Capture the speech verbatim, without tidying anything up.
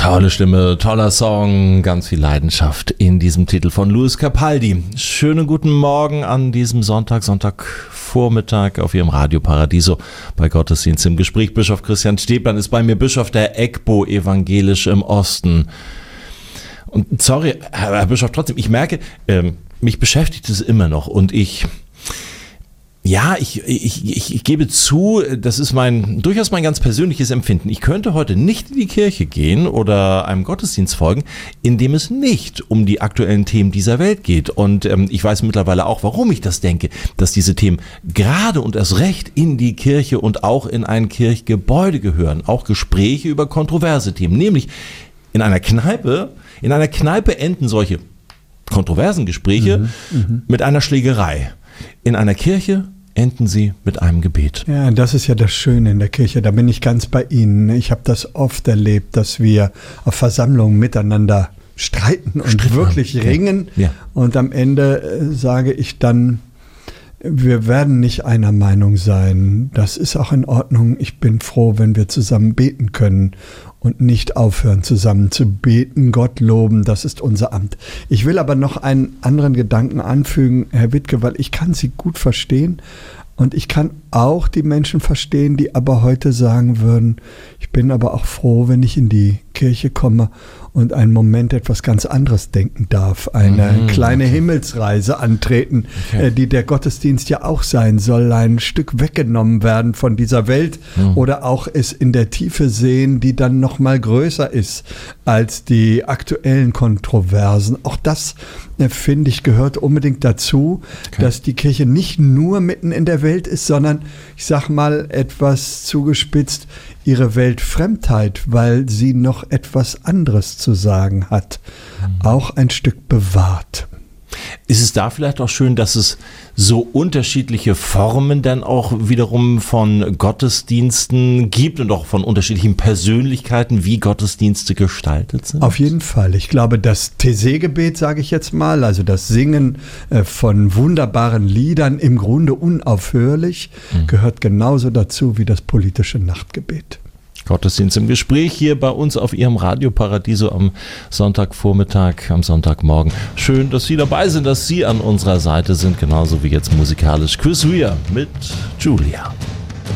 Tolle Stimme, toller Song, ganz viel Leidenschaft in diesem Titel von Luis Capaldi. Schönen guten Morgen an diesem Sonntag, Sonntagvormittag auf Ihrem Radio Paradiso bei Gottesdienst im Gespräch. Bischof Christian Steplan ist bei mir, Bischof der E G B O Evangelisch im Osten. Und sorry, Herr Bischof, trotzdem, ich merke, ähm, mich beschäftigt es immer noch und ich... Ja, ich, ich, ich, ich gebe zu, das ist mein durchaus mein ganz persönliches Empfinden. Ich könnte heute nicht in die Kirche gehen oder einem Gottesdienst folgen, in dem es nicht um die aktuellen Themen dieser Welt geht. Und ähm, ich weiß mittlerweile auch, warum ich das denke, dass diese Themen gerade und erst recht in die Kirche und auch in ein Kirchgebäude gehören. Auch Gespräche über kontroverse Themen. Nämlich in einer Kneipe, in einer Kneipe enden solche kontroversen Gespräche mhm, m- mit einer Schlägerei. In einer Kirche enden sie mit einem Gebet. Ja, das ist ja das Schöne in der Kirche, da bin ich ganz bei Ihnen. Ich habe das oft erlebt, dass wir auf Versammlungen miteinander streiten und Stritten wirklich haben. ringen. Ja. Und am Ende äh, sage ich dann, wir werden nicht einer Meinung sein. Das ist auch in Ordnung. Ich bin froh, wenn wir zusammen beten können und nicht aufhören, zusammen zu beten, Gott loben. Das ist unser Amt. Ich will aber noch einen anderen Gedanken anfügen, Herr Wittke, weil ich kann Sie gut verstehen und ich kann auch die Menschen verstehen, die aber heute sagen würden, ich bin aber auch froh, wenn ich in die Kirche komme und einen Moment etwas ganz anderes denken darf, eine mhm, kleine okay. Himmelsreise antreten, okay. äh, die der Gottesdienst ja auch sein soll, ein Stück weggenommen werden von dieser Welt mhm. oder auch es in der Tiefe sehen, die dann noch mal größer ist als die aktuellen Kontroversen. Auch das, äh, finde ich, gehört unbedingt dazu, okay. dass die Kirche nicht nur mitten in der Welt ist, sondern, ich sag mal etwas zugespitzt, ihre Weltfremdheit, weil sie noch etwas anderes zu sagen hat, mhm. auch ein Stück bewahrt. Ist es da vielleicht auch schön, dass es so unterschiedliche Formen dann auch wiederum von Gottesdiensten gibt und auch von unterschiedlichen Persönlichkeiten, wie Gottesdienste gestaltet sind? Auf jeden Fall. Ich glaube, das Taizé-Gebet, sage ich jetzt mal, also das Singen von wunderbaren Liedern, im Grunde unaufhörlich, mhm. gehört genauso dazu wie das politische Nachtgebet. Gottesdienst im Gespräch hier bei uns auf Ihrem Radio Paradiso am Sonntagvormittag, am Sonntagmorgen. Schön, dass Sie dabei sind, dass Sie an unserer Seite sind, genauso wie jetzt musikalisch Chris Rea mit Julia.